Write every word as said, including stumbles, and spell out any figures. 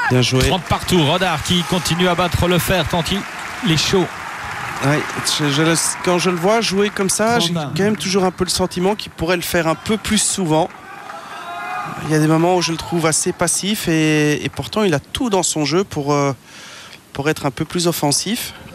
Bien joué. trente partout. Rodard qui continue à battre le fer tant il est chaud. Ouais, je, je, quand je le vois jouer comme ça, j'ai quand même toujours un peu le sentiment qu'il pourrait le faire un peu plus souvent. Il y a des moments où je le trouve assez passif et, et pourtant il a tout dans son jeu pour, euh, pour être un peu plus offensif.